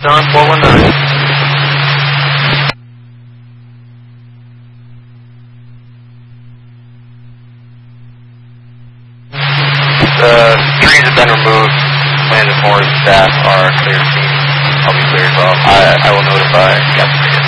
John 419. The trees have been removed. Landon Moore's staff are clear to scene. I'll be clear as well. I will notify Captain Regan.